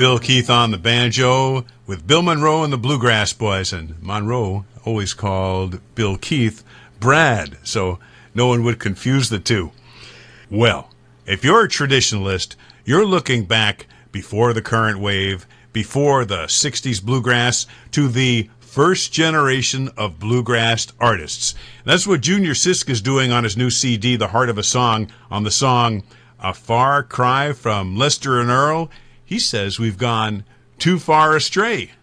Bill Keith on the banjo with Bill Monroe and the Bluegrass Boys. And Monroe always called Bill Keith Brad, so no one would confuse the two. Well, if you're a traditionalist, you're looking back before the current wave, before the 60s bluegrass, to the first generation of bluegrass artists. That's what Junior Sisk is doing on his new CD, The Heart of a Song, on the song A Far Cry from Lester and Earl. He says we've gone too far astray.